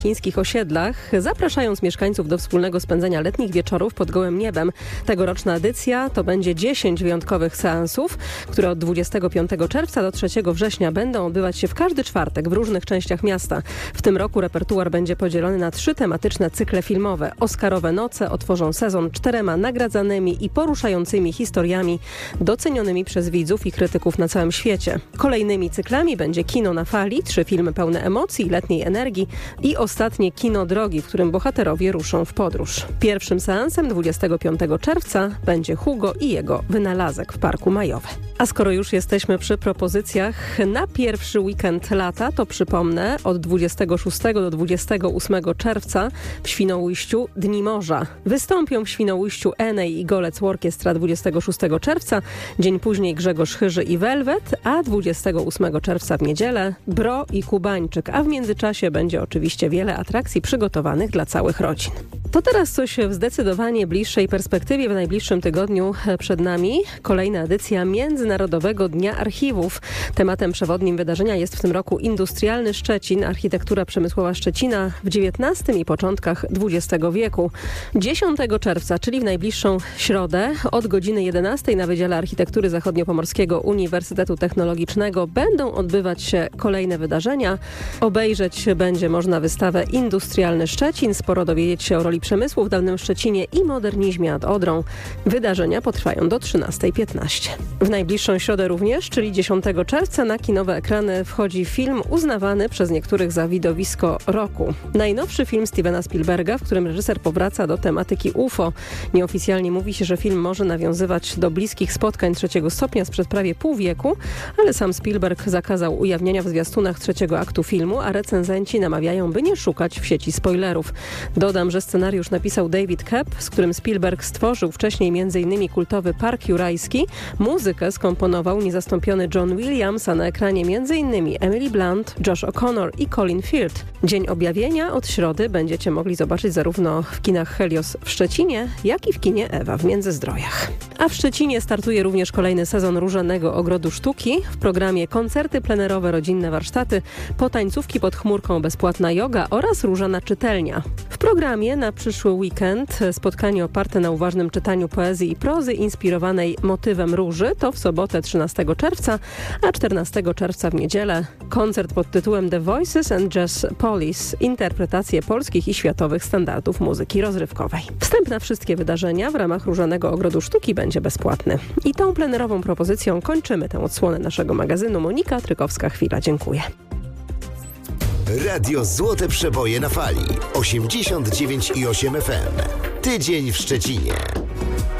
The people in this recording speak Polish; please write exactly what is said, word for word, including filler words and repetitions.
chińskich osiedlach, zapraszając mieszkańców do wspólnego spędzenia letnich wieczorów pod gołym niebem. Tegoroczna edycja to będzie dziesięć wyjątkowych seansów, które od dwudziestego piątego czerwca do trzeciego września będą odbywać się w każdy czwartek w różnych częściach miasta. W tym roku repertuar będzie podzielony na trzy tematyczne cykle filmowe. Oscarowe noce otworzą sezon czterema nagradzanymi i poruszającymi historiami docenionymi przez widzów i krytyków na całym świecie. Kolejnymi cyklami będzie Kino na fali, trzy filmy pełne emocji i letniej energii i ostatnie Kino drogi, w którym bohaterowie ruszą w podróż. Pierwszym seansem dwudziestego piątego czerwca będzie Hugo i jego wynalazek w Parku Majowe. A skoro już jesteśmy przy propozycjach na pierwszy weekend lata, to przypomnę, od dwudziestego szóstego do dwudziestego ósmego czerwca w Świnoujściu Dni Morza. Wystąpią w Świnoujściu Enej i Golec Orkiestra dwudziestego szóstego czerwca, dzień później Grzegorz Chyży i Velvet, a dwudziestego ósmego czerwca w niedzielę Bro i Kubańczyk, a w międzyczasie będzie oczywiście wiele atrakcji przygotowanych dla całych rodzin. To teraz coś w zdecydowanie bliższej perspektywie. W najbliższym tygodniu przed nami kolejna edycja Międzynarodowego Dnia Archiwów. Tematem przewodnim wydarzenia jest w tym roku industrialny Szczecin, architektura przemysłowa Szczecina w dziewiętnastym i początkach dwudziestego wieku. dziesiątego czerwca, czyli w najbliższą środę, od godziny jedenastej na Wydziale Architektury Zachodniopomorskiego Uniwersytetu Technologicznego będą odbywać się kolejne wydarzenia. Obejrzeć będzie można wystawę Industrialny Szczecin, sporo dowiedzieć się o roli przemysłu w dawnym Szczecinie i modernizmie nad Odrą. Wydarzenia potrwają do trzynastej piętnaście. W najbliższą środę również, czyli dziesiątego czerwca, na kinowe ekrany wchodzi film uznawany przez niektórych za widowisko roku. Najnowszy film Stevena Spielberga, w którym reżyser powraca do tematyki U F O. Nieoficjalnie mówi się, że film może nawiązywać do bliskich spotkań trzeciego stopnia sprzed prawie pół wieku, ale sam Spielberg zakazał ujawniania w zwiastunach trzeciego aktu filmu, a recenzenci namawiają, by nie szukać w sieci spoilerów. Dodam, że scenariusz napisał David Koepp, z którym Spielberg stworzył wcześniej między innymi kultowy Park Jurajski. Muzykę skomponował niezastąpiony John Williams, a na ekranie między innymi Emily Blunt, Josh O'Connor i Colin Firth. Dzień objawienia od środy będziecie mogli zobaczyć zarówno w kinach Helios w Szczecinie, jak i w kinie Ewa w Międzyzdrojach. A w Szczecinie startuje również kolejny sezon Różanego Ogrodu Sztuki. W programie koncerty plenerowe, rodzinne warsztaty, potańcówki pod chmurką, bezpłatna joga oraz różana czytelnia. W programie na przyszły weekend spotkanie oparte na uważnym czytaniu poezji i prozy inspirowanej motywem róży, to w sobotę trzynastego czerwca, a czternastego czerwca w niedzielę koncert pod tytułem The Voices and Jazz Police, interpretacje polskich i światowych standardów muzyki rozrywkowej. Wstęp na wszystkie wydarzenia w ramach Różanego Ogrodu Sztuki będzie bezpłatny. I tą plenerową propozycją kończymy tę odsłonę naszego magazynu. Monika Trykowska-Chwila, dziękuję. Radio Złote Przeboje na fali osiemdziesiąt dziewięć i osiem F M. Tydzień w Szczecinie.